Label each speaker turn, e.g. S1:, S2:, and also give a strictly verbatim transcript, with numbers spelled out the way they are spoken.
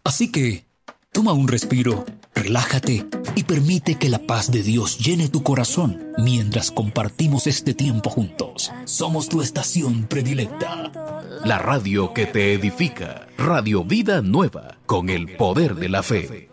S1: Así que, toma un respiro, relájate y permite que la paz de Dios llene tu corazón mientras compartimos este tiempo juntos. Somos tu estación predilecta.
S2: La radio que te edifica. Radio Vida Nueva, con el poder de la fe.